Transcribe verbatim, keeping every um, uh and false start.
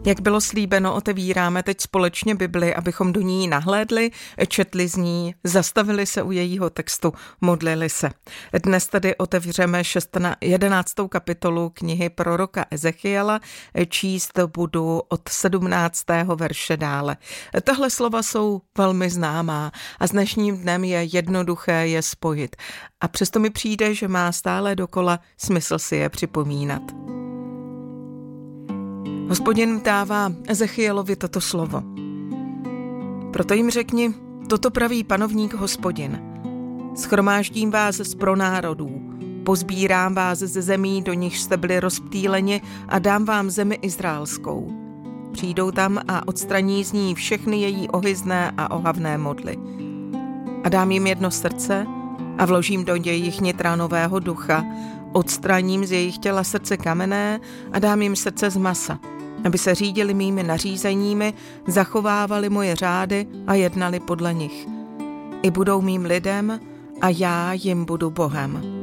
Jak bylo slíbeno, otevíráme teď společně Bibli, abychom do ní nahlédli, četli z ní, zastavili se u jejího textu, modlili se. Dnes tedy otevřeme jedenáctou kapitolu knihy proroka Ezechiela, číst budu od sedmnáctého verše dále. Tahle slova jsou velmi známá a s dnešním dnem je jednoduché je spojit. A přesto mi přijde, že má stále dokola smysl si je připomínat. Hospodin dává Ezechielovi toto slovo. Proto jim řekni, toto praví panovník Hospodin. Schromáždím vás z pronárodů, pozbírám vás ze zemí, do nichž jste byli rozptýleni a dám vám zemi izraelskou. Přijdou tam a odstraní z ní všechny její ohyzné a ohavné modly. A dám jim jedno srdce a vložím do jejich nitra nového ducha, odstraním z jejich těla srdce kamenné a dám jim srdce z masa, aby se řídili mými nařízeními, zachovávali moje řády a jednali podle nich. I budou mým lidem a já jim budu Bohem.